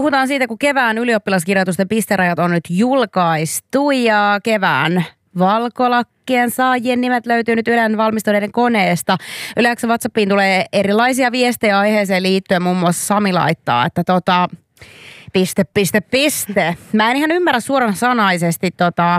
puhutaan siitä, kun kevään ylioppilaskirjoitusten pisterajat on nyt julkaistu ja kevään valkolakkien saajien nimet löytyy nyt Ylen valmistuneiden koneesta. Yleensä WhatsAppiin tulee erilaisia viestejä aiheeseen liittyen, muun muassa Sami laittaa, että Mä en ihan ymmärrä suorasanaisesti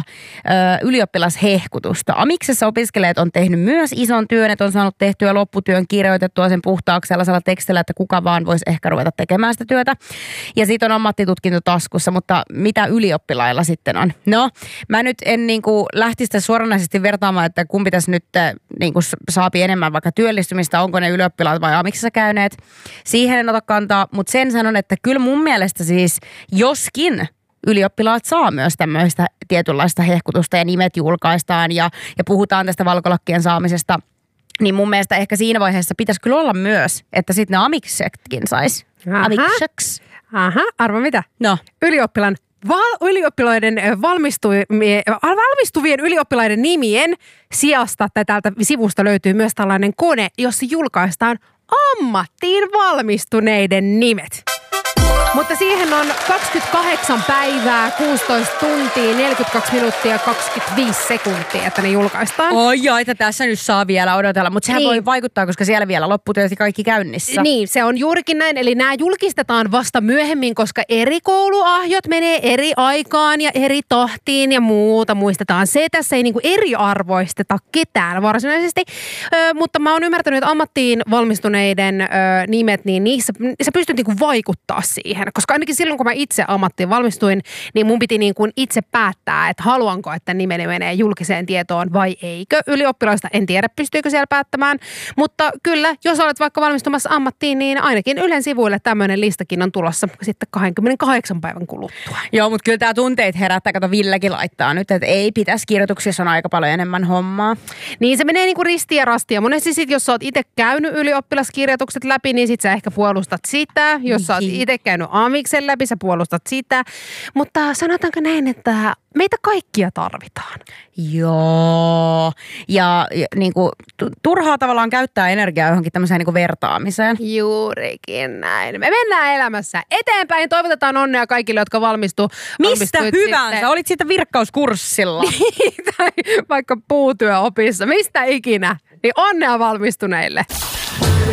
ylioppilashehkutusta. Amiksessa opiskelijat on tehnyt myös ison työn, että on saanut tehtyä lopputyön kirjoitettua sen puhtaaksi sellaisella tekstillä, että kuka vaan voisi ehkä ruveta tekemään sitä työtä. Ja siitä on ammattitutkinto taskussa, mutta mitä ylioppilailla sitten on? No, mä nyt en lähtisi sitä suoranaisesti vertaamaan, että kumpi tässä nyt saapi enemmän vaikka työllistymistä, onko ne ylioppilaat vai amiksessa käyneet. Siihen en ota kantaa, mutta sen sanon, että kyllä mun mielestä siis joskin ylioppilaat saa myös tämmöistä tietynlaista hehkutusta ja nimet julkaistaan ja puhutaan tästä valkolakkien saamisesta, niin mun mielestä ehkä siinä vaiheessa pitäisi kyllä olla myös, että sitten ne amiksekkin sais. Amikseks. Aha, arva mitä? No. Ylioppilaiden valmistuvien ylioppilaiden nimien sijasta täältä sivusta löytyy myös tällainen kone, jossa julkaistaan ammattiin valmistuneiden nimet. Mutta siihen on 28 päivää, 16 tuntia, 42 minuuttia, 25 sekuntia, että ne julkaistaan. Oi, että tässä nyt saa vielä odotella, mutta sehän voi vaikuttaa, koska siellä vielä lopputyöt kaikki käynnissä. Niin, se on juurikin näin. Eli nämä julkistetaan vasta myöhemmin, koska eri kouluahjot menee eri aikaan ja eri tahtiin ja muuta. Muistetaan se, tässä ei eriarvoisteta ketään varsinaisesti, mutta mä oon ymmärtänyt, että ammattiin valmistuneiden nimet, niin niissä sä pystyt vaikuttaa siihen. Koska ainakin silloin, kun mä itse ammattiin valmistuin, niin mun piti itse päättää, että haluanko, että nimeni menee julkiseen tietoon vai eikö. Ylioppilaista en tiedä, pystyykö siellä päättämään. Mutta kyllä, jos olet vaikka valmistumassa ammattiin, niin ainakin Ylen sivuille tämmöinen listakin on tulossa sitten 28 päivän kuluttua. Joo, mutta kyllä tämä tunteet herättää. Kato, Villekin laittaa nyt, että ei pitäisi kirjoituksissa on aika paljon enemmän hommaa. Niin se menee ristiin ja rastiin. Monesti sit, jos sä oot itse käynyt ylioppilaskirjoitukset läpi, niin sit sä ehkä puolustat sitä. Jos sä oot itse käynyt amiksen läpi, sä puolustat sitä. Mutta sanotaanko näin, että meitä kaikkia tarvitaan. Joo. Ja turhaa tavallaan käyttää energiaa johonkin tämmöiseen vertaamiseen. Juurikin näin. Me mennään elämässä eteenpäin. Toivotetaan onnea kaikille, jotka valmistuu. Mistä hyvänsä? Sitten. Olit siitä virkkauskurssilla. Tai vaikka puutyöopissa. Mistä ikinä. Niin onnea valmistuneille.